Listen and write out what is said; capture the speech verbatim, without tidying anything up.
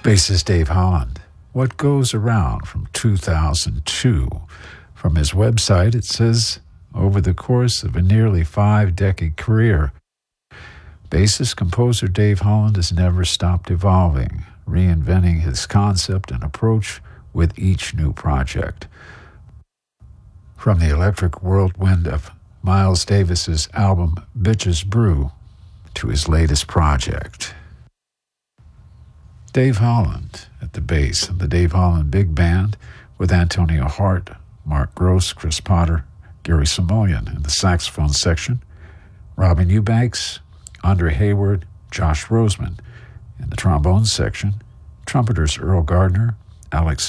Bassist Dave Holland, What Goes Around from two thousand two. From his website, it says, over the course of a nearly five-decade career, bassist-composer Dave Holland has never stopped evolving, reinventing his concept and approach with each new project. From the electric whirlwind of Miles Davis's album Bitches Brew to his latest project. Dave Holland at the bass and the Dave Holland Big Band with Antonio Hart, Mark Gross, Chris Potter, Gary Simoleon in the saxophone section, Robin Eubanks, Andre Hayward, Josh Roseman in the trombone section, trumpeters Earl Gardner, Alex